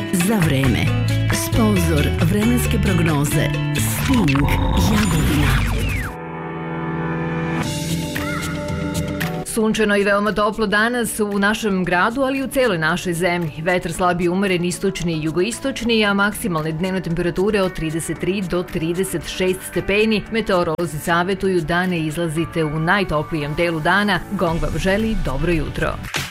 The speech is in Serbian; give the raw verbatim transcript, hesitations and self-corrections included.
za vreme. Sponzor vremenske prognoze Sting Jagodina. Sunčano i veoma toplo danas u našem gradu, ali i u celoj našoj zemlji. Vetar slabije umeren istočni i jugoistočni, a maksimalne dnevne temperature od trideset tri do trideset šest stepeni. Meteorolozi savetuju da ne izlazite u najtoplijem delu dana. Gong vam želi dobro jutro.